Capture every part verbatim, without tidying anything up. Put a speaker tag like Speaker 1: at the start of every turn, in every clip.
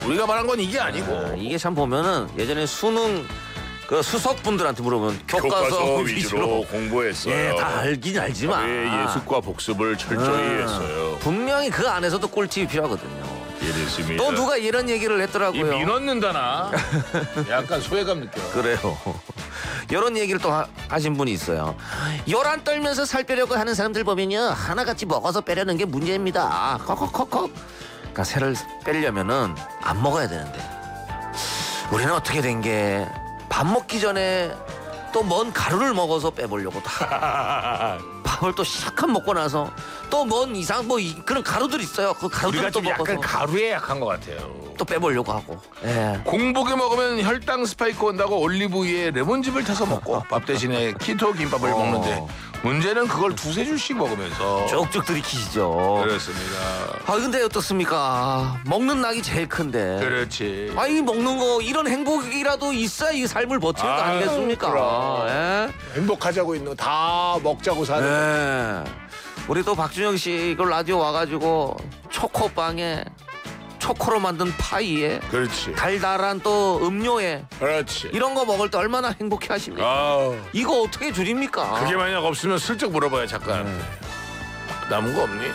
Speaker 1: 우리가 말한 건 이게 아니고.
Speaker 2: 아, 이게 참 보면은 예전에 수능 그 수석분들한테 물어보면 교과서,
Speaker 1: 교과서 위주로,
Speaker 2: 위주로
Speaker 1: 공부했어요.
Speaker 2: 예, 다 알긴 알지만
Speaker 1: 예, 예습과 복습을 철저히
Speaker 2: 음,
Speaker 1: 했어요.
Speaker 2: 분명히 그 안에서도 꿀팁이 필요하거든요.
Speaker 1: 이랬습니다.
Speaker 2: 또 누가 이런 얘기를
Speaker 1: 이
Speaker 2: 했더라고요.
Speaker 1: 민원는다나 약간 소외감 느껴.
Speaker 2: 그래요. 이런 얘기를 또 하, 하신 분이 있어요. 요란 떨면서 살 빼려고 하는 사람들 보면요, 하나같이 먹어서 빼려는 게 문제입니다. 컥컥컥컥. 그러니까 살을 빼려면은 안 먹어야 되는데 우리는 어떻게 된 게 밥 먹기 전에 또 먼 가루를 먹어서 빼보려고 다 밥을 또 시작한 먹고 나서 또 먼 이상 뭐 이, 그런 가루들 있어요. 그 가루들
Speaker 1: 우리가
Speaker 2: 또
Speaker 1: 좀
Speaker 2: 먹어서
Speaker 1: 약간 가루에 약한 것 같아요.
Speaker 2: 또 빼보려고 하고. 예.
Speaker 1: 공복에 먹으면 혈당 스파이크 온다고 올리브유에 레몬즙을 타서 먹고 밥 대신에 키토 김밥을
Speaker 2: 어.
Speaker 1: 먹는데 문제는 그걸 두세 줄씩 먹으면서
Speaker 2: 쭉쭉 들이키시죠.
Speaker 1: 그렇습니다.
Speaker 2: 아 근데 어떻습니까? 먹는 낙이 제일 큰데.
Speaker 1: 그렇지.
Speaker 2: 아이 먹는 거 이런 행복이라도 있어야 이 삶을 버티는 거
Speaker 1: 아유,
Speaker 2: 아니겠습니까?
Speaker 1: 그럼.
Speaker 2: 예?
Speaker 1: 행복하자고 있는 거 다 먹자고 사는 거.
Speaker 2: 예. 우리 또 박준영 씨 이걸 라디오 와가지고 초코빵에 초코로 만든 파이에
Speaker 1: 그렇지.
Speaker 2: 달달한 또 음료에
Speaker 1: 그렇지.
Speaker 2: 이런 거 먹을 때 얼마나 행복해하십니까?
Speaker 1: 아우.
Speaker 2: 이거 어떻게 줄입니까?
Speaker 1: 그게 만약 없으면 슬쩍 물어봐요 잠깐.
Speaker 2: 네.
Speaker 1: 남은 거 없니?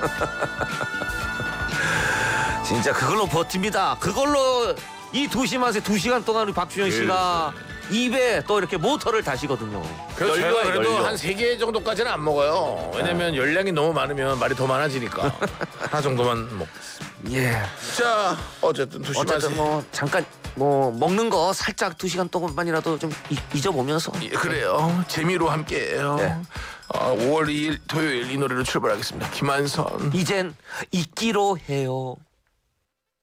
Speaker 2: 진짜 그걸로 버팁니다. 그걸로 이 두시 맛에 두 시간 동안 우리 박준영 씨가 입에 또 이렇게 모터를 다시거든요.
Speaker 1: 그래서 제가
Speaker 2: 열려요,
Speaker 1: 그래도
Speaker 2: 열려.
Speaker 1: 한 세 개 정도까지는 안 먹어요. 왜냐면 열량이 너무 많으면 말이 더 많아지니까. 하나 정도만 먹.
Speaker 2: 예.
Speaker 1: 자, 어쨌든 두시 맛에.
Speaker 2: 어쨌든 뭐 잠깐 뭐 먹는 거 살짝 두 시간 동안만이라도 좀 이- 잊어보면서.
Speaker 1: 예, 그래요. 재미로 함께해요.
Speaker 2: 네.
Speaker 1: 어, 오월 이일 토요일 이 노래로 출발하겠습니다. 김한선.
Speaker 2: 이젠 잊기로 해요.